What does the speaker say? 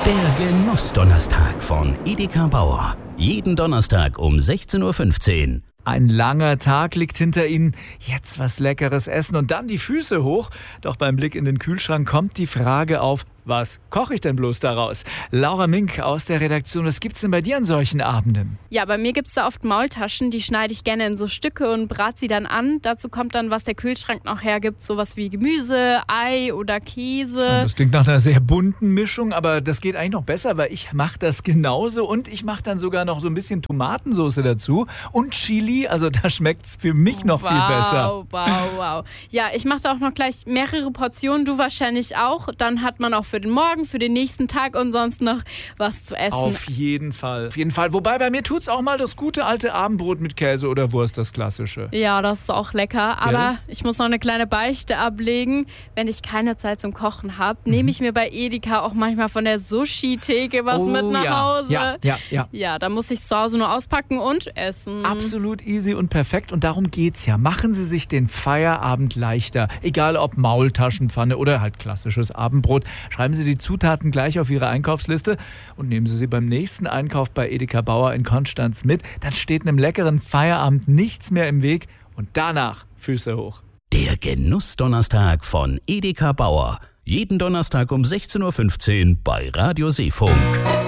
Der Genussdonnerstag von Edeka Bauer. Jeden Donnerstag um 16:15 Uhr. Ein langer Tag liegt hinter Ihnen. Jetzt was Leckeres essen und dann die Füße hoch. Doch beim Blick in den Kühlschrank kommt die Frage auf, was koche ich denn bloß daraus? Laura Mink aus der Redaktion, was gibt's denn bei dir an solchen Abenden? Ja, bei mir gibt's da oft Maultaschen, die schneide ich gerne in so Stücke und brate sie dann an. Dazu kommt dann, was der Kühlschrank noch hergibt, sowas wie Gemüse, Ei oder Käse. Ja, das klingt nach einer sehr bunten Mischung, aber das geht eigentlich noch besser, weil ich mache das genauso und ich mache dann sogar noch so ein bisschen Tomatensauce dazu und Chili, also da schmeckt's für mich noch viel besser. Wow. Ja, ich mache da auch noch gleich mehrere Portionen, du wahrscheinlich auch. Dann hat man auch für den Morgen, für den nächsten Tag und sonst noch was zu essen. Auf jeden Fall. Wobei bei mir tut's auch mal das gute alte Abendbrot mit Käse oder Wurst, das klassische. Ja, das ist auch lecker. Aber ich muss noch eine kleine Beichte ablegen. Wenn ich keine Zeit zum Kochen habe, nehme ich mir bei Edeka auch manchmal von der Sushi-Theke was mit nach Hause. Ja. Ja, da muss ich es zu Hause nur auspacken und essen. Absolut easy und perfekt. Und darum geht's ja. Machen Sie sich den Feierabend leichter. Egal ob Maultaschenpfanne oder halt klassisches Abendbrot. Schreiben Sie die Zutaten gleich auf Ihre Einkaufsliste und nehmen Sie sie beim nächsten Einkauf bei Edeka Bauer in Konstanz mit. Dann steht einem leckeren Feierabend nichts mehr im Weg und danach Füße hoch. Der Genussdonnerstag von Edeka Bauer. Jeden Donnerstag um 16:15 Uhr bei Radio Seefunk.